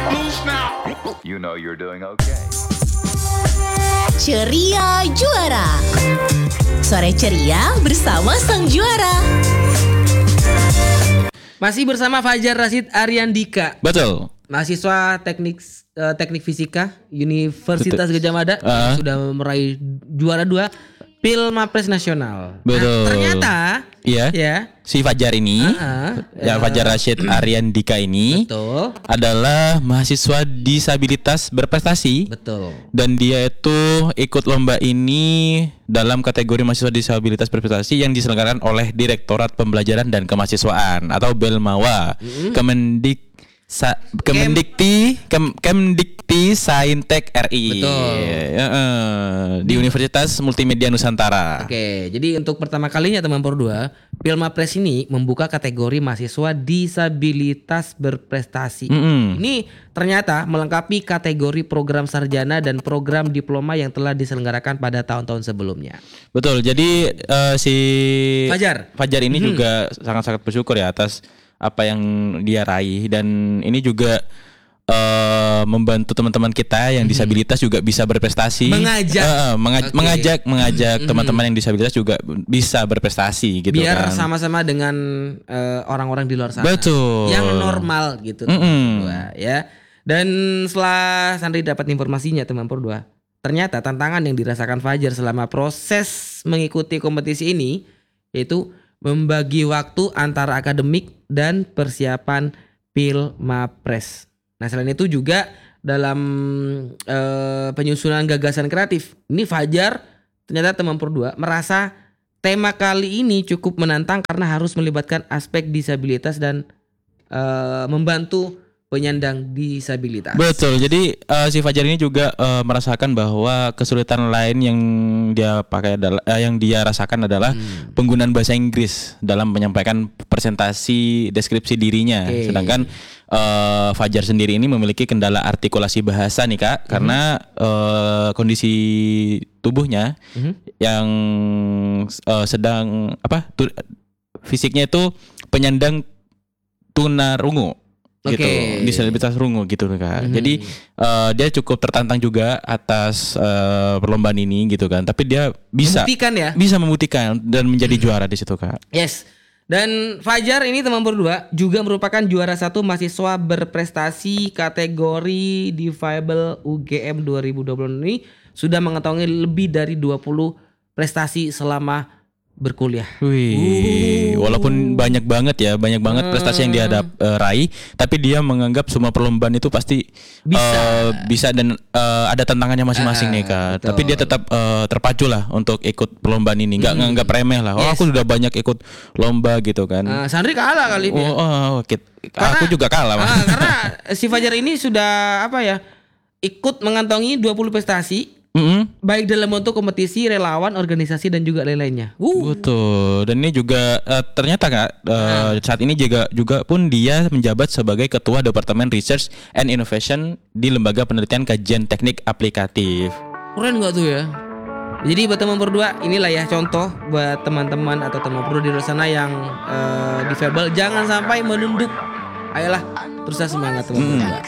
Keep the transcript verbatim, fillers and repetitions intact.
You know you're doing okay. Ceria Juara. Sore ceria bersama sang juara. Masih bersama Fajar Rashid Ariandika. Betul. Mahasiswa teknik uh, teknik fisika Universitas Gadjah Mada uh. sudah meraih juara dua Pilmapres Nasional. Betul. Nah, ternyata iya. Ya. Si Fajar ini, uh-uh, ya Fajar Rashid Ariandika ini betul. adalah mahasiswa disabilitas berprestasi. Betul. Dan dia itu ikut lomba ini dalam kategori mahasiswa disabilitas berprestasi yang diselenggarakan oleh Direktorat Pembelajaran dan Kemahasiswaan atau Belmawa, mm-hmm. Kemendik Sa, Kemendikti Kem, Kemdikti Saintek R I. Betul. Ya, uh, di Universitas Multimedia Nusantara. Oke, jadi untuk pertama kalinya teman Por dua, Pilmapres ini membuka kategori mahasiswa disabilitas berprestasi. Mm-hmm. Ini ternyata melengkapi kategori program sarjana dan program diploma yang telah diselenggarakan pada tahun-tahun sebelumnya. Betul. Jadi uh, si Fajar Fajar ini hmm. juga sangat-sangat bersyukur ya atas apa yang dia raih, dan ini juga uh, membantu teman-teman kita yang disabilitas juga bisa berprestasi. Mengajak uh, menga- okay. mengajak mengajak mm-hmm. teman-teman yang disabilitas juga bisa berprestasi gitu. Biar kan. sama-sama dengan uh, orang-orang di luar sana. Betul. Yang normal gitu. Mm-hmm. Dua, ya. Dan setelah Sandri dapat informasinya teman Por dua, ternyata tantangan yang dirasakan Fajar selama proses mengikuti kompetisi ini yaitu membagi waktu antara akademik dan persiapan Pilmapres. Nah, selain itu juga dalam uh, penyusunan gagasan kreatif, ini Fajar ternyata teman Por dua merasa tema kali ini cukup menantang karena harus melibatkan aspek disabilitas dan uh, membantu penyandang disabilitas. Betul. Jadi uh, si Fajar ini juga uh, merasakan bahwa kesulitan lain yang dia pakai adalah uh, yang dia rasakan adalah hmm. penggunaan bahasa Inggris dalam menyampaikan presentasi deskripsi dirinya. Okay. Sedangkan uh, Fajar sendiri ini memiliki kendala artikulasi bahasa nih Kak, hmm. karena uh, kondisi tubuhnya hmm. yang uh, sedang apa? Tu, fisiknya itu penyandang tunarungu. Gitu, okay. disabilitas rungu gitu Kak. Mm-hmm. Jadi uh, dia cukup tertantang juga atas uh, perlombaan ini gitu kan. Tapi dia bisa membuktikan ya, bisa membuktikan dan menjadi mm-hmm. juara di situ Kak. Yes. Dan Fajar ini teman Por dua juga merupakan juara satu mahasiswa berprestasi kategori Difabel U G M dua ribu dua puluh ini, sudah mengetahui lebih dari dua puluh prestasi selama berkuliah. Wih, uh. walaupun banyak banget ya, banyak banget uh. prestasi yang dia ada uh, raih, tapi dia menganggap semua perlombaan itu pasti bisa, uh, bisa dan uh, ada tantangannya masing-masing uh, nih Kak. Betul. Tapi dia tetap uh, terpacu lah untuk ikut perlombaan ini, nggak hmm. nganggap remeh lah. Oh yes. Aku sudah banyak ikut lomba gitu kan. Uh, Sandri kalah kali ini. Oh, oh okay. Aku juga kalah. Uh, karena si Fajar ini sudah apa ya, ikut mengantongi dua puluh prestasi. Mm-hmm. Baik dalam bentuk kompetisi, relawan, organisasi dan juga lain-lainnya. Uh. Betul. Dan ini juga uh, ternyata Kak uh, nah. saat ini juga juga pun dia menjabat sebagai Ketua Departemen Research and Innovation di Lembaga Penelitian Kajian Teknik Aplikatif. Keren gak tuh ya? Jadi buat teman Por dua, inilah ya contoh buat teman-teman atau teman Por dua di luar sana yang uh, difabel, jangan sampai menunduk. Ayolah, teruslah semangat teman Por dua.